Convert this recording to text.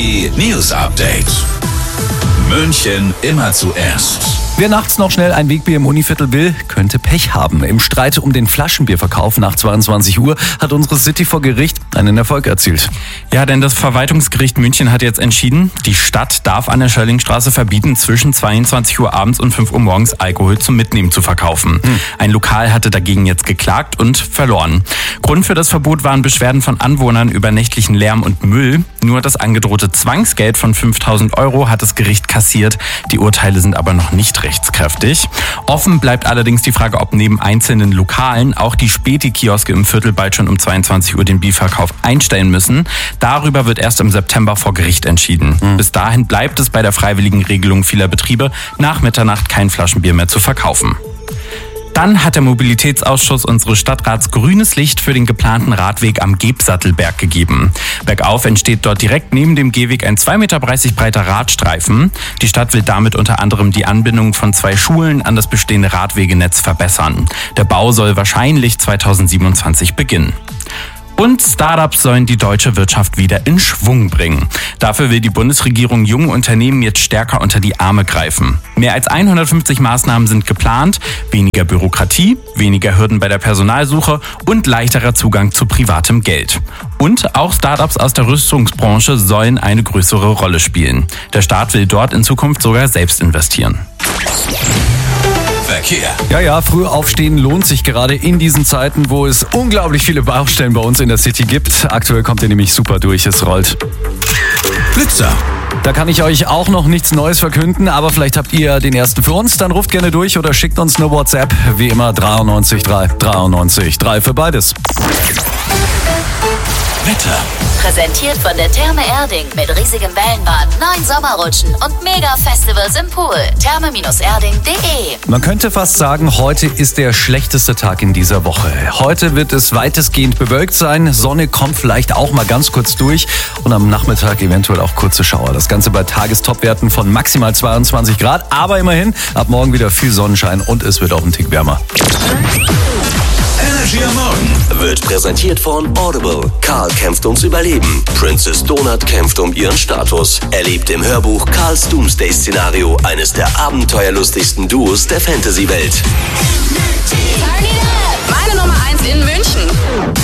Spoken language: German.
News Update. München immer zuerst. Wer nachts noch schnell ein Wegbier im Univiertel will, könnte Pech haben. Im Streit um den Flaschenbierverkauf nach 22 Uhr hat unsere City vor Gericht einen Erfolg erzielt. Ja, denn das Verwaltungsgericht München hat jetzt entschieden, die Stadt darf an der Schöllingstraße verbieten, zwischen 22 Uhr abends und 5 Uhr morgens Alkohol zum Mitnehmen zu verkaufen. Ein Lokal hatte dagegen jetzt geklagt und verloren. Grund für das Verbot waren Beschwerden von Anwohnern über nächtlichen Lärm und Müll. Nur das angedrohte Zwangsgeld von 5.000 € hat das Gericht kassiert. Die Urteile sind aber noch nicht rechtskräftig. Offen bleibt allerdings die Frage, ob neben einzelnen Lokalen auch die Späti-Kioske im Viertel bald schon um 22 Uhr den Bierverkauf einstellen müssen. Darüber wird erst im September vor Gericht entschieden. Bis dahin bleibt es bei der freiwilligen Regelung vieler Betriebe, nach Mitternacht kein Flaschenbier mehr zu verkaufen. Dann hat der Mobilitätsausschuss unseres Stadtrats grünes Licht für den geplanten Radweg am Gebsattelberg gegeben. Bergauf entsteht dort direkt neben dem Gehweg ein 2,30 Meter breiter Radstreifen. Die Stadt will damit unter anderem die Anbindung von 2 Schulen an das bestehende Radwegenetz verbessern. Der Bau soll wahrscheinlich 2027 beginnen. Und Startups sollen die deutsche Wirtschaft wieder in Schwung bringen. Dafür will die Bundesregierung jungen Unternehmen jetzt stärker unter die Arme greifen. Mehr als 150 Maßnahmen sind geplant. Weniger Bürokratie, weniger Hürden bei der Personalsuche und leichterer Zugang zu privatem Geld. Und auch Startups aus der Rüstungsbranche sollen eine größere Rolle spielen. Der Staat will dort in Zukunft sogar selbst investieren. Verkehr. Ja, früh aufstehen lohnt sich gerade in diesen Zeiten, wo es unglaublich viele Baustellen bei uns in der City gibt. Aktuell kommt ihr nämlich super durch, es rollt. Blitzer. Da kann ich euch auch noch nichts Neues verkünden, aber vielleicht habt ihr den ersten für uns. Dann ruft gerne durch oder schickt uns eine WhatsApp. Wie immer 93 3 93 3 für beides. Wetter. Präsentiert von der Therme Erding mit riesigem Wellenbad, 9 Sommerrutschen und Mega-Festivals im Pool. Therme-erding.de. Man könnte fast sagen, heute ist der schlechteste Tag in dieser Woche. Heute wird es weitestgehend bewölkt sein. Sonne kommt vielleicht auch mal ganz kurz durch und am Nachmittag eventuell auch kurze Schauer. Das Ganze bei Tagestopwerten von maximal 22 Grad. Aber immerhin, ab morgen wieder viel Sonnenschein und es wird auch ein Tick wärmer. Energy am Morgen Wird präsentiert von Audible. Karl kämpft ums Überleben. Princess Donut kämpft um ihren Status. Erlebt im Hörbuch Karls Doomsday-Szenario eines der abenteuerlustigsten Duos der Fantasy-Welt. Meine Nummer 1 in München.